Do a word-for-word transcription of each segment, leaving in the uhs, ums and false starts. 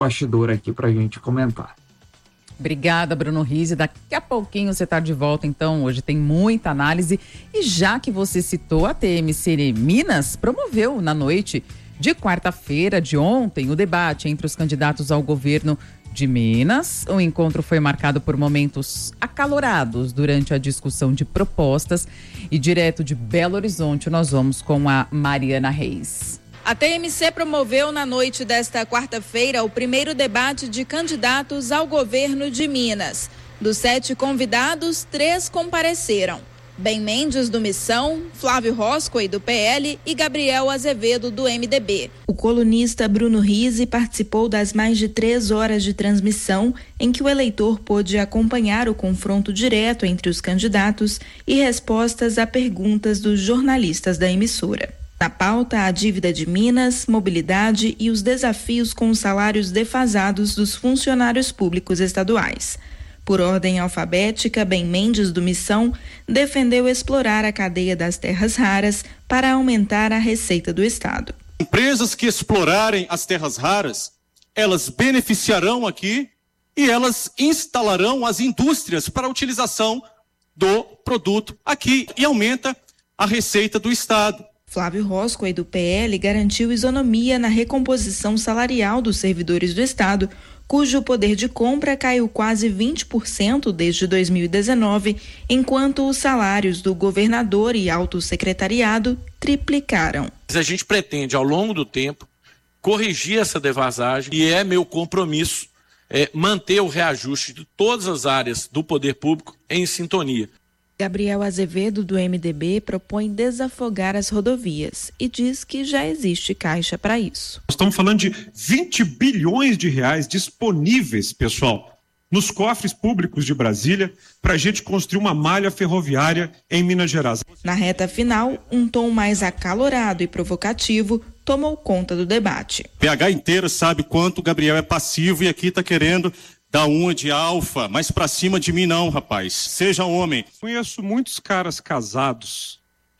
bastidor aqui para a gente comentar. Obrigada, Bruno Rizzi. Daqui a pouquinho você está de volta, então. Hoje tem muita análise. E já que você citou, a T M C Minas promoveu na noite de quarta-feira de ontem o debate entre os candidatos ao governo de Minas. O encontro foi marcado por momentos acalorados durante a discussão de propostas. E direto de Belo Horizonte, nós vamos com a Mariana Reis. A T M C promoveu na noite desta quarta-feira o primeiro debate de candidatos ao governo de Minas. Dos sete convidados, três compareceram. Ben Mendes, do Missão, Flávio Roscoe, do P L e Gabriel Azevedo, do M D B. O colunista Bruno Rizzi participou das mais de três horas de transmissão em que o eleitor pôde acompanhar o confronto direto entre os candidatos e respostas a perguntas dos jornalistas da emissora. Na pauta, a dívida de Minas, mobilidade e os desafios com os salários defasados dos funcionários públicos estaduais. Por ordem alfabética, Ben Mendes, do Missão, defendeu explorar a cadeia das terras raras para aumentar a receita do Estado. Empresas que explorarem as terras raras, elas beneficiarão aqui e elas instalarão as indústrias para a utilização do produto aqui e aumenta a receita do Estado. Flávio Roscoe, do P L, garantiu isonomia na recomposição salarial dos servidores do Estado, cujo poder de compra caiu quase vinte por cento desde dois mil e dezenove, enquanto os salários do governador e alto secretariado triplicaram. A gente pretende, ao longo do tempo, corrigir essa defasagem e é meu compromisso é, manter o reajuste de todas as áreas do poder público em sintonia. Gabriel Azevedo, do M D B, propõe desafogar as rodovias e diz que já existe caixa para isso. Nós estamos falando de vinte bilhões de reais disponíveis, pessoal, nos cofres públicos de Brasília para a gente construir uma malha ferroviária em Minas Gerais. Na reta final, um tom mais acalorado e provocativo tomou conta do debate. P H inteiro sabe quanto o Gabriel é passivo e aqui está querendo da uma de alfa, mas pra cima de mim não, rapaz. Seja homem. Conheço muitos caras casados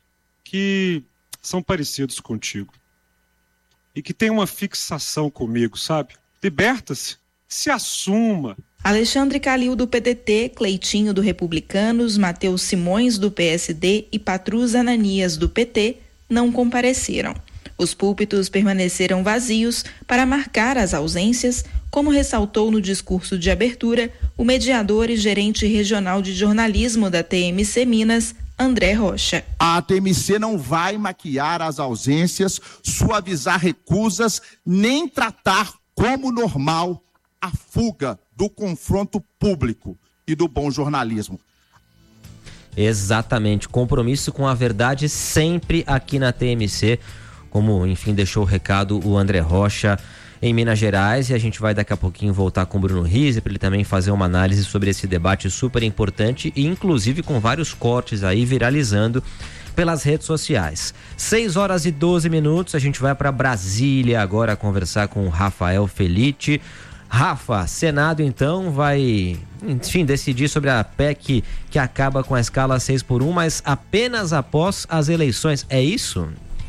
que são parecidos contigo e que têm uma fixação comigo, sabe? Liberta-se, se assuma. Alexandre Calil, do P D T, Cleitinho, do Republicanos, Matheus Simões, do P S D e Patrus Ananias, do P T, não compareceram. Os púlpitos permaneceram vazios para marcar as ausências, como ressaltou no discurso de abertura o mediador e gerente regional de jornalismo da T M C Minas, André Rocha. A T M C não vai maquiar as ausências, suavizar recusas, nem tratar como normal a fuga do confronto público e do bom jornalismo. Exatamente, compromisso com a verdade sempre aqui na T M C. Como, enfim, deixou o recado o André Rocha em Minas Gerais, e a gente vai daqui a pouquinho voltar com o Bruno Rizzi para ele também fazer uma análise sobre esse debate super importante e inclusive com vários cortes aí viralizando pelas redes sociais. seis horas e doze minutos, a gente vai para Brasília agora conversar com o Rafael Felitti. Rafa, Senado então vai, enfim, decidir sobre a P E C que acaba com a escala seis por um, mas apenas após as eleições, é isso?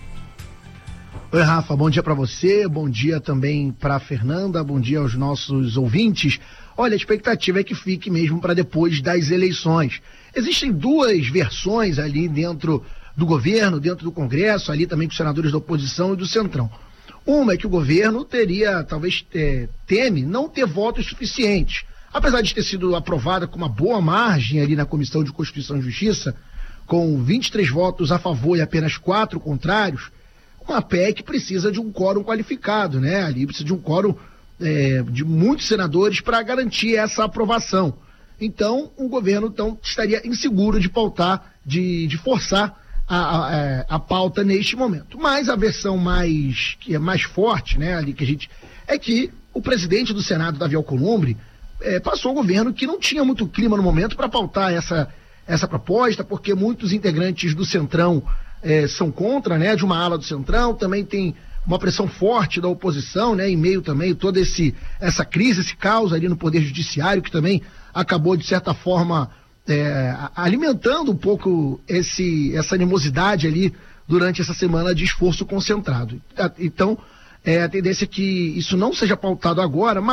Oi, Rafa, bom dia para você, bom dia também para Fernanda, bom dia aos nossos ouvintes. Olha, a expectativa é que fique mesmo para depois das eleições. Existem duas versões ali dentro do governo, dentro do Congresso, ali também com os senadores da oposição e do Centrão. Uma é que o governo teria, talvez é, teme, não ter votos suficientes. Apesar de ter sido aprovada com uma boa margem ali na Comissão de Constituição e Justiça, com vinte e três votos a favor e apenas quatro contrários, uma P E C precisa de um quórum qualificado, né? Ali precisa de um quórum é, de muitos senadores para garantir essa aprovação. Então, o governo então, estaria inseguro de pautar, de, de forçar a, a, a pauta neste momento. Mas a versão mais, que é mais forte, né, ali que a gente, é que o presidente do Senado, Davi Alcolumbre, é, passou o governo que não tinha muito clima no momento para pautar essa, essa proposta, porque muitos integrantes do Centrão É, são contra, né, de uma ala do Centrão, também tem uma pressão forte da oposição, né, em meio também toda esse, essa crise, esse caos ali no Poder Judiciário, que também acabou, de certa forma, é, alimentando um pouco esse, essa animosidade ali durante essa semana de esforço concentrado. Então, É, a tendência é que isso não seja pautado agora, mas